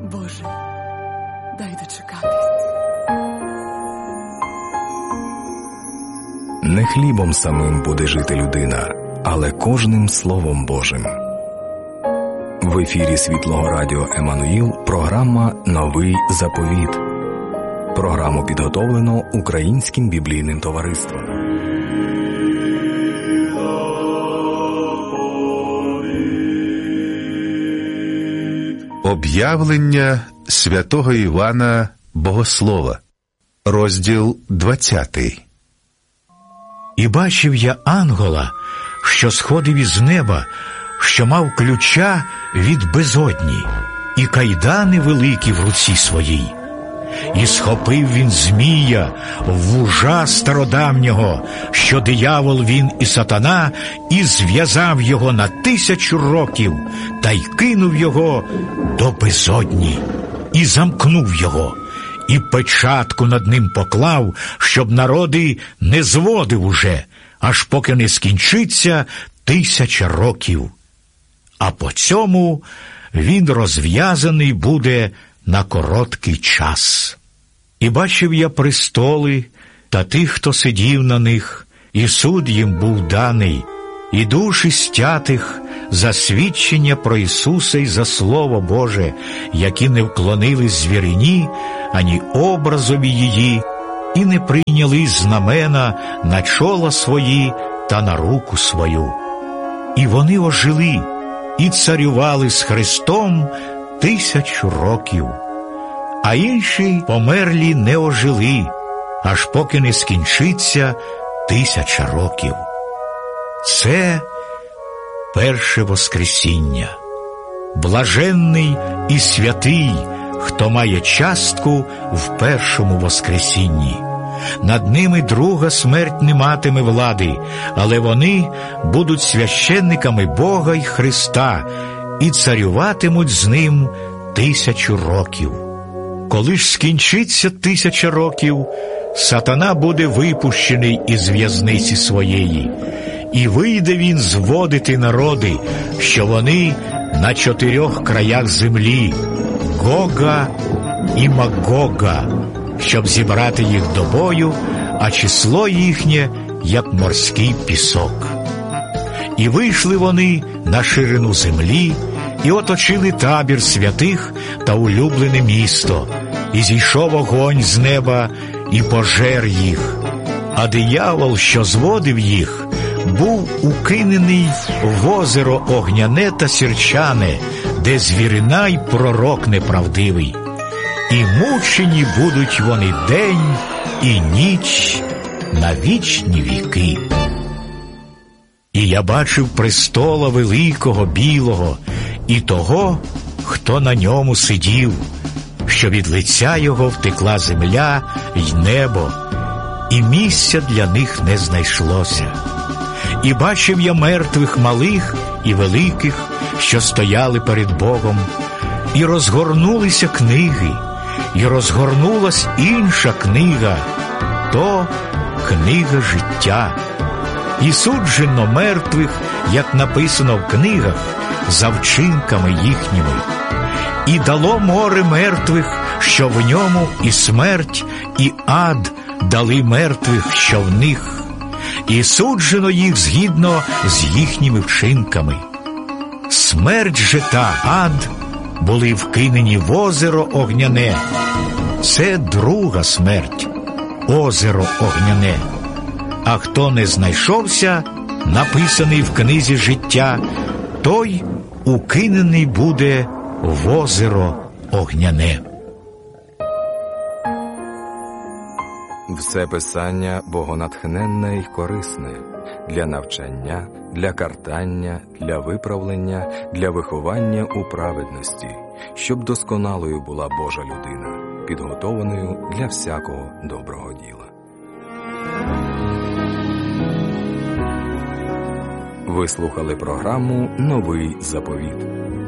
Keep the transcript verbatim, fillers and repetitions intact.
Боже, дай дочекатись. Не хлібом самим буде жити людина, але кожним Словом Божим. В ефірі Світлого Радіо Еммануїл програма «Новий заповіт». Програму підготовлено Українським біблійним товариством. Об'явлення святого Івана Богослова. Розділ двадцятий. І бачив я ангела, що сходив із неба, що мав ключа від безодні, і кайдани великі в руці своїй. І схопив він змія, вужа стародавнього, що диявол він і сатана, і зв'язав його на тисячу років, та й кинув його до безодні, і замкнув його, і печатку над ним поклав, щоб народи не зводив уже, аж поки не скінчиться тисяча років. А по цьому він розв'язаний буде на короткий час. І бачив я престоли та тих, хто сидів на них, і суд їм був даний, і душі стятих за свідчення про Ісуса і за Слово Боже, які не вклонились звірині, ані образові її, і не прийняли знамена на чола свої та на руку свою. І вони ожили, і царювали з Христом тисячу років. А інші померлі не ожили, аж поки не скінчиться тисяча років. Це перше воскресіння. Блаженний і святий, хто має частку в першому воскресінні. Над ними друга смерть не матиме влади, але вони будуть священниками Бога й Христа і царюватимуть з ним тисячу років. Коли ж скінчиться тисяча років, сатана буде випущений із в'язниці своєї, і вийде він зводити народи, що вони на чотирьох краях землі, Гога і Магога, щоб зібрати їх до бою, а число їхнє, як морський пісок. І вийшли вони на ширину землі, і оточили табір святих та улюблене місто, і зійшов огонь з неба, і пожер їх. А диявол, що зводив їх, був укинений в озеро огняне та сірчане, де звірина й пророк неправдивий. І мучені будуть вони день і ніч на вічні віки. І я бачив престола великого білого, і того, хто на ньому сидів, що від лиця його втекла земля й небо, і місця для них не знайшлося. І бачив я мертвих малих і великих, що стояли перед Богом, і розгорнулися книги, і розгорнулась інша книга, то книга життя. І суджено мертвих, як написано в книгах, за вчинками їхніми. І дало море мертвих, що в ньому, і смерть, і ад дали мертвих, що в них. І суджено їх згідно з їхніми вчинками. Смерть же та ад були вкинені в озеро огняне. Це друга смерть, озеро огняне. А хто не знайшовся, написаний в книзі життя, той укинений буде в озеро огняне. Все писання богонатхненне й корисне для навчання, для картання, для виправлення, для виховання у праведності, щоб досконалою була Божа людина, підготованою для всякого доброго діла. Ви слухали програму «Новий заповіт».